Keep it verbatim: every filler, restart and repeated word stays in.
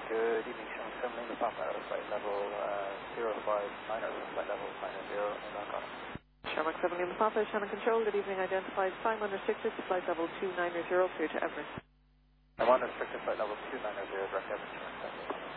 Good evening, Sherman seven Lima Papa, flight level uh, zero five nine zero, flight level nine zero, and back on. Sherman seven Lima Papa, Sherman Control, good evening, identified time unrestricted, flight level two nine zero, clear to Everest. I'm unrestricted, flight level two nine zero, direct Everest, Sherman seven Lima Papa.